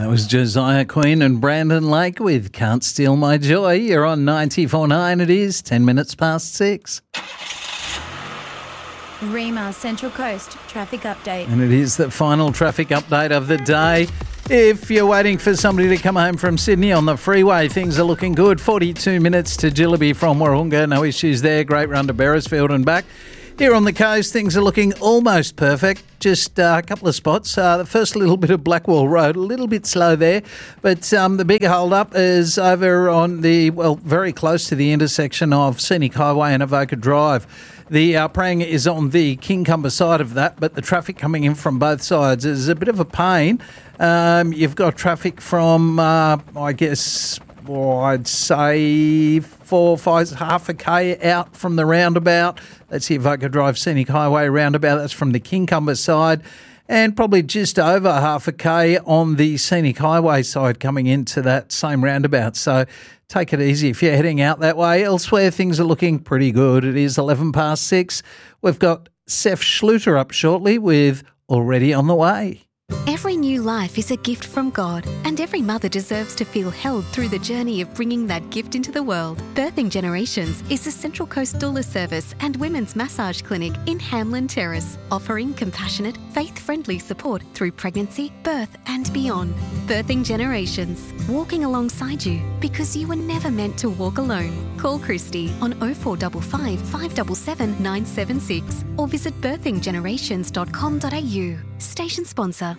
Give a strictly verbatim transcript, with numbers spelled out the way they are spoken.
That was Josiah Queen and Brandon Lake with Can't Steal My Joy. You're on ninety-four point nine. It is ten minutes past six. Rema Central Coast traffic update. And it is the final traffic update of the day. If you're waiting for somebody to come home from Sydney on the freeway, things are looking good. forty-two minutes to Jillaby from Warunga. No issues there. Great run to Beresfield and back. Here on the coast, things are looking almost perfect. Just uh, a couple of spots. Uh, the first little bit of Blackwall Road, a little bit slow there. But um, the big hold-up is over on the, well, very close to the intersection of Scenic Highway and Avoca Drive. The uh, prang is on the Kincumber side of that, but the traffic coming in from both sides is a bit of a pain. Um, you've got traffic from, uh, I guess... Well, I'd say four, five, half a K out from the roundabout. That's the Avoca Drive Scenic Highway roundabout. That's from the Kincumber side. And probably just over half a K on the Scenic Highway side coming into that same roundabout. So take it easy if you're heading out that way. Elsewhere, things are looking pretty good. It is eleven past six. We've got Seth Schluter up shortly with Already on the Way. Every new life is a gift from God, and every mother deserves to feel held through the journey of bringing that gift into the world. Birthing Generations is a Central Coast doula service and women's massage clinic in Hamlin Terrace, offering compassionate, faith-friendly support through pregnancy, birth and beyond. Birthing Generations, walking alongside you because you were never meant to walk alone. Call Christy on oh four five five, five seven seven, nine seven six or visit birthing generations dot com dot a u. Station sponsor.